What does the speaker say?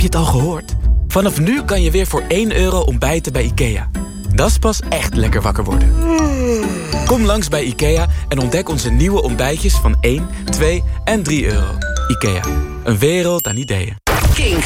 het al gehoord? Vanaf nu kan je weer voor €1 ontbijten bij IKEA. Dat is pas echt lekker wakker worden. Kom langs bij IKEA en ontdek onze nieuwe ontbijtjes van €1, €2 en €3. IKEA, een wereld aan ideeën. Kink.